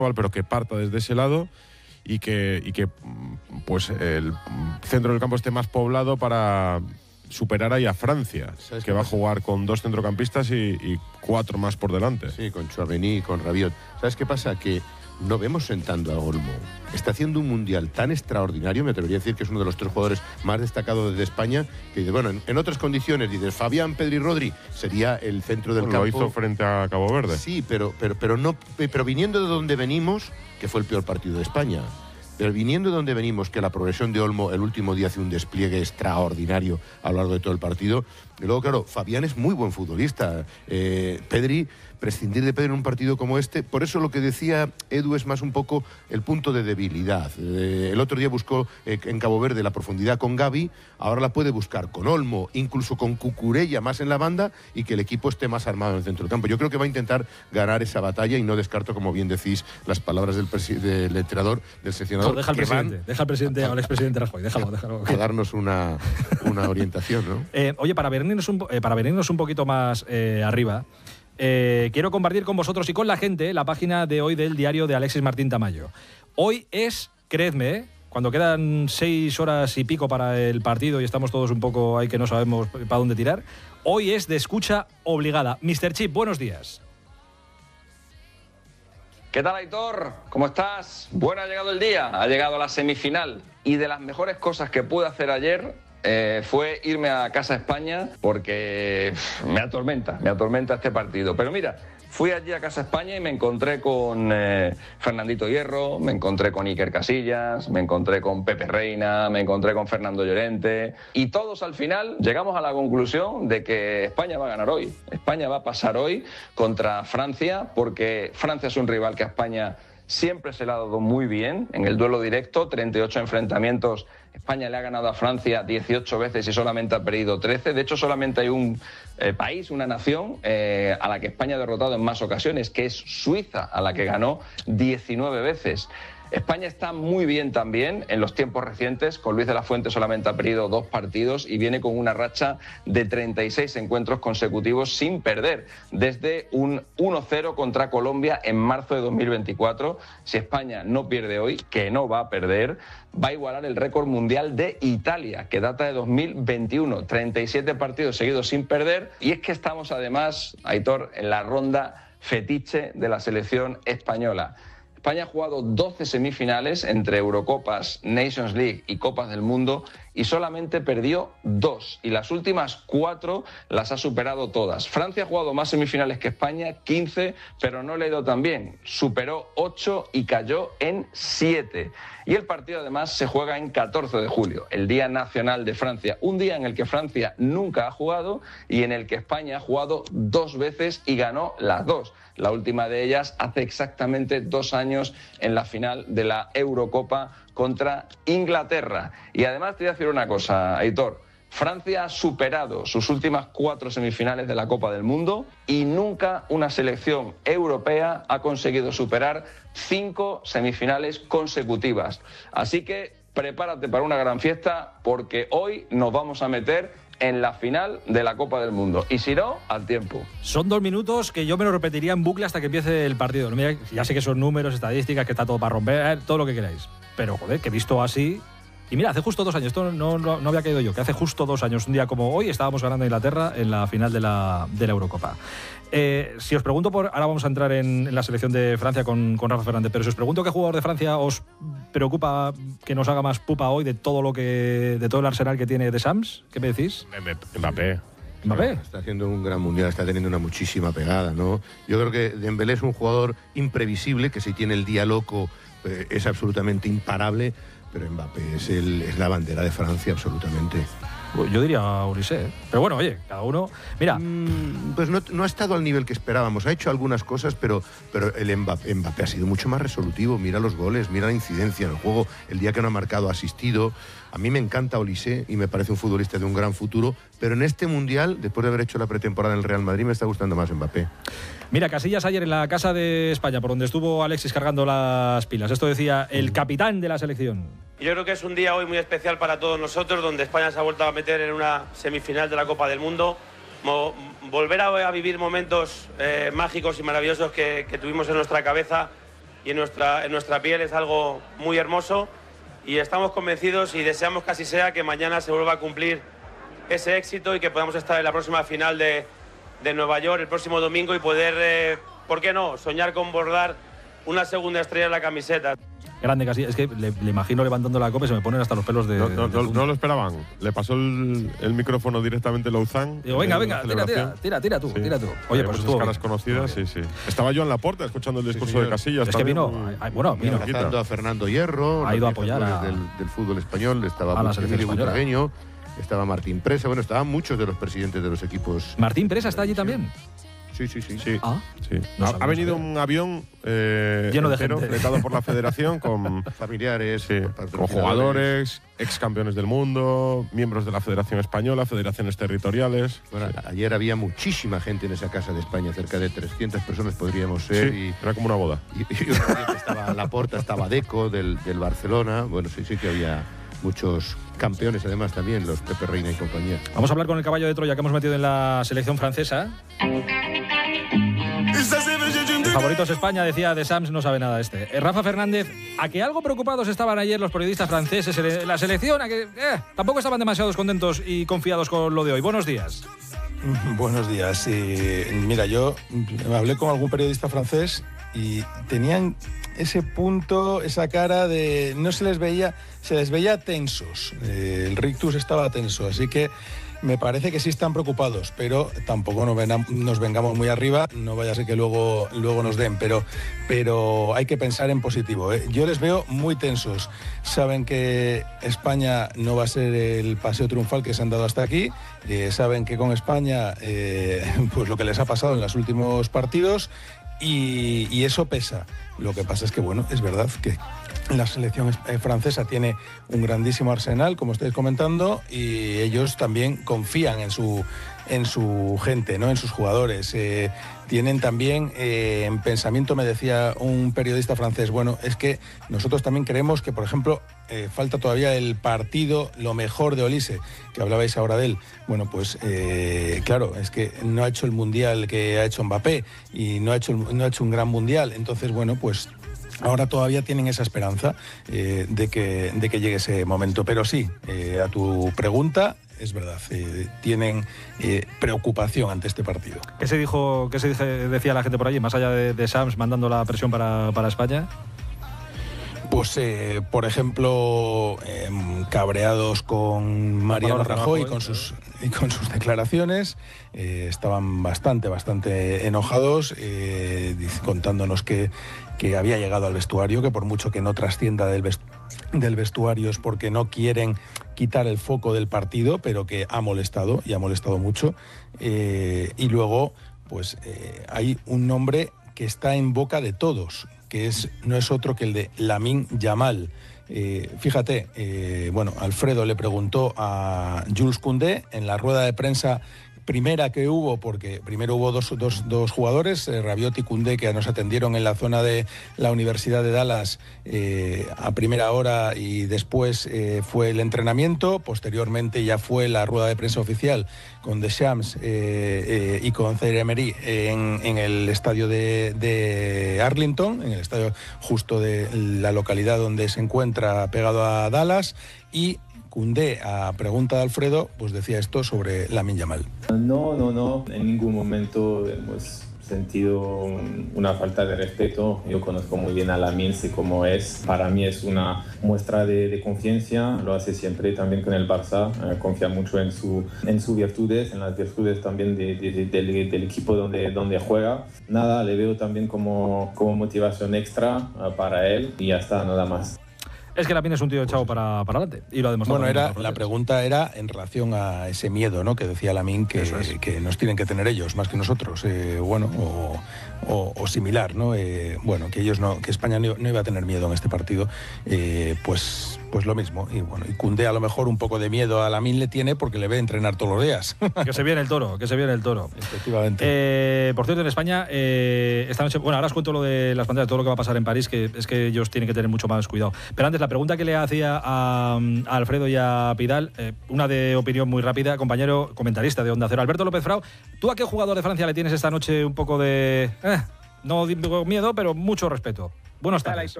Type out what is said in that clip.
pero que parta desde ese lado y que pues el centro del campo esté más poblado para superar ahí a Francia, que va a jugar con 2 centrocampistas y 4 más por delante. Sí, con Tchouaméni y con Rabiot. ¿Sabes qué pasa? Que no vemos sentando a Olmo. Está haciendo un mundial tan extraordinario, me atrevería a decir que es uno de los 3 jugadores más destacados de España, que dice, bueno, en otras condiciones, dices, Fabián, Pedri y Rodri sería el centro del campo. Lo hizo frente a Cabo Verde. Sí, pero viniendo de donde venimos, que fue el peor partido de España, pero viniendo de donde venimos, que la progresión de Olmo el último día hace un despliegue extraordinario a lo largo de todo el partido. Y luego, claro, Fabián es muy buen futbolista. Pedri, prescindir de Pedri en un partido como este, por eso lo que decía Edu es más un poco el punto de debilidad. El otro día buscó en Cabo Verde la profundidad con Gavi, ahora la puede buscar con Olmo, incluso con Cucurella más en la banda y que el equipo esté más armado en el centro del campo. Yo creo que va a intentar ganar esa batalla y no descarto, como bien decís, las palabras del entrenador, del seleccionador. No, deja al presidente o al expresidente Rajoy, déjalo. A darnos una orientación, ¿no? Oye, para venirnos un poquito más arriba, quiero compartir con vosotros y con la gente la página de hoy del diario de Alexis Martín Tamayo. Hoy es, creedme, cuando quedan 6 horas y pico para el partido y estamos todos un poco ahí que no sabemos para dónde tirar, hoy es de escucha obligada. Mr. Chip, buenos días. ¿Qué tal, Aitor? ¿Cómo estás? Bueno, ha llegado el día, ha llegado la semifinal y de las mejores cosas que pude hacer ayer fue irme a Casa España porque me atormenta este partido. Pero mira, fui allí a Casa España y me encontré con Fernandito Hierro, me encontré con Iker Casillas, me encontré con Pepe Reina, me encontré con Fernando Llorente y todos al final llegamos a la conclusión de que España va a ganar hoy. España va a pasar hoy contra Francia porque Francia es un rival que a España siempre se le ha dado muy bien en el duelo directo, 38 enfrentamientos. España le ha ganado a Francia 18 veces y solamente ha perdido 13. De hecho, solamente hay un país, una nación a la que España ha derrotado en más ocasiones, que es Suiza, a la que ganó 19 veces. España está muy bien también en los tiempos recientes. Con Luis de la Fuente solamente ha perdido 2 partidos y viene con una racha de 36 encuentros consecutivos sin perder, desde un 1-0 contra Colombia en marzo de 2024. Si España no pierde hoy, que no va a perder, va a igualar el récord mundial de Italia, que data de 2021, 37 partidos seguidos sin perder. Y es que estamos además, Aitor, en la ronda fetiche de la selección española. España ha jugado 12 semifinales entre Eurocopas, Nations League y Copas del Mundo y solamente perdió 2. Y las últimas 4 las ha superado todas. Francia ha jugado más semifinales que España, 15, pero no le ha ido tan bien. Superó 8 y cayó en 7. Y el partido además se juega en 14 de julio, el Día Nacional de Francia. Un día en el que Francia nunca ha jugado y en el que España ha jugado 2 veces y ganó las 2. La última de ellas hace exactamente 2 años en la final de la Eurocopa contra Inglaterra. Y además te voy a decir una cosa, Aitor. Francia ha superado sus últimas 4 semifinales de la Copa del Mundo y nunca una selección europea ha conseguido superar 5 semifinales consecutivas. Así que prepárate para una gran fiesta porque hoy nos vamos a meter en la final de la Copa del Mundo. Y si no, al tiempo. Son 2 minutos que yo me lo repetiría en bucle hasta que empiece el partido. Mira, ya sé que son números, estadísticas, que está todo para romper, todo lo que queráis. Pero, joder, que he visto así... Y mira, hace justo 2 años, esto no había caído yo, que hace justo 2 años, un día como hoy, estábamos ganando a Inglaterra en la final de la Eurocopa. Si os pregunto ahora vamos a entrar en la selección de Francia con Rafa Fernández, pero si os pregunto qué jugador de Francia os preocupa que nos haga más pupa hoy de todo el arsenal que tiene de Sams, ¿qué me decís? Mbappé. ¿Mbappé? Está haciendo un gran mundial, está teniendo una muchísima pegada, ¿no? Yo creo que Dembélé es un jugador imprevisible, que si tiene el día loco es absolutamente imparable, pero Mbappé es la bandera de Francia, absolutamente. Yo diría Ulisé, ¿eh? Pero bueno, oye, cada uno... Mira... Pues no ha estado al nivel que esperábamos. Ha hecho algunas cosas, pero el Mbappé ha sido mucho más resolutivo. Mira los goles, mira la incidencia en el juego. El día que no ha marcado ha asistido. A mí me encanta Ulisé y me parece un futbolista de un gran futuro, pero en este Mundial, después de haber hecho la pretemporada en el Real Madrid, me está gustando más Mbappé. Mira, Casillas ayer en la Casa de España, por donde estuvo Alexis cargando las pilas. Esto decía el capitán de la selección. Yo creo que es un día hoy muy especial para todos nosotros, donde España se ha vuelto a meter en una semifinal de la Copa del Mundo. Volver a vivir momentos mágicos y maravillosos que tuvimos en nuestra cabeza y en nuestra piel es algo muy hermoso, y estamos convencidos y deseamos que así sea, que mañana se vuelva a cumplir ese éxito y que podamos estar en la próxima final de Nueva York el próximo domingo y poder, ¿por qué no?, soñar con bordar una segunda estrella en la camiseta. Grande casi, es que le imagino levantando la copa y se me ponen hasta los pelos de... No lo esperaban. Le pasó el micrófono directamente a Lauzán. Digo, venga, tira tú. Oye, pues esas caras conocidas, sí. Estaba Joan Laporta escuchando el discurso de Casillas. Es que vino abrazando a Fernando Hierro, ha ido a apoyar del fútbol español, estaba Emilio Butragueño, estaba Martín Presa, estaban muchos de los presidentes de los equipos. ¿Martín Presa está allí también? Sí. Ha venido un avión lleno de gente, fletado por la federación con familiares, con jugadores, ex campeones del mundo, miembros de la Federación Española, federaciones territoriales. Bueno, ayer había muchísima gente en esa casa de España, cerca de 300 personas podríamos ser. Sí, era como una boda. Y estaba Laporta, estaba Deco del Barcelona. Bueno, sí que había muchos campeones, además también los Pepe Reina y compañía. Vamos a hablar con el caballo de Troya que hemos metido en la selección francesa. El favorito es España, decía de Sams, no sabe nada este. Rafa Fernández, ¿a que algo preocupados estaban ayer los periodistas franceses en la selección? ¿A que tampoco estaban demasiado contentos y confiados con lo de hoy? Buenos días. Buenos días. Mira, yo hablé con algún periodista francés y tenían ese punto, esa cara de... se les veía tensos. El rictus estaba tenso, así que me parece que sí están preocupados, pero tampoco nos vengamos muy arriba, no vaya a ser que luego nos den, pero hay que pensar en positivo, ¿eh? Yo les veo muy tensos. Saben que España no va a ser el paseo triunfal que se han dado hasta aquí, saben que con España pues lo que les ha pasado en los últimos partidos, y eso pesa. Lo que pasa es que, bueno, es verdad que la selección francesa tiene un grandísimo arsenal, como estáis comentando, y ellos también confían en su gente, ¿no?, en sus jugadores. Tienen también en pensamiento, me decía un periodista francés, bueno, es que nosotros también creemos que, por ejemplo, falta todavía el partido, lo mejor de Olise, que hablabais ahora de él. Bueno, pues claro, es que no ha hecho el mundial que ha hecho Mbappé y no ha hecho un gran mundial. Entonces, bueno, pues ahora todavía tienen esa esperanza de que llegue ese momento. Pero sí, a tu pregunta, es verdad, tienen preocupación ante este partido. ¿Qué decía la gente por allí, más allá de Sams mandando la presión para España? Pues, por ejemplo, cabreados con Mariano Rajoy y con sus declaraciones. Estaban bastante enojados, contándonos que había llegado al vestuario, que por mucho que no trascienda del vestuario es porque no quieren quitar el foco del partido, pero que ha molestado, y ha molestado mucho. Y luego, pues hay un nombre que está en boca de todos, que no es otro que el de Lamine Yamal. Fíjate, Alfredo le preguntó a Jules Koundé en la rueda de prensa primera que hubo, porque primero hubo dos jugadores, Rabiot y Koundé, que nos atendieron en la zona de la Universidad de Dallas a primera hora, y después fue el entrenamiento. Posteriormente ya fue la rueda de prensa oficial con Deschamps y con Thierry Emery en el estadio de Arlington, en el estadio justo de la localidad donde se encuentra pegado a Dallas. Y Koundé, a pregunta de Alfredo, pues decía esto sobre Lamine Yamal. No, en ningún momento hemos sentido una falta de respeto. Yo conozco muy bien a Lamine, sé cómo es. Para mí es una muestra de confianza, lo hace siempre también con el Barça, confía mucho en sus virtudes, en las virtudes también del equipo donde juega. Nada, le veo también como motivación extra para él, y ya está, nada más. Es que Lamine es un tío echado para adelante, y lo ha demostrado. Bueno, la pregunta era en relación a ese miedo, ¿no?, que decía Lamine, que nos tienen que tener ellos más que nosotros, o similar, ¿no? Que ellos que España no iba a tener miedo en este partido, pues lo mismo. Y Koundé a lo mejor un poco de miedo a Lamine le tiene porque le ve entrenar todos los días. Que se viene el toro. Efectivamente. Por cierto, en España, esta noche, ahora os cuento lo de las pantallas, todo lo que va a pasar en París, que es que ellos tienen que tener mucho más cuidado. Pero antes, la pregunta que le hacía a Alfredo y a Pidal, una de opinión muy rápida, compañero comentarista de Onda Cero, Alberto López Frau, ¿tú a qué jugador de Francia le tienes esta noche un poco de, no digo miedo, pero mucho respeto? Buenas tardes.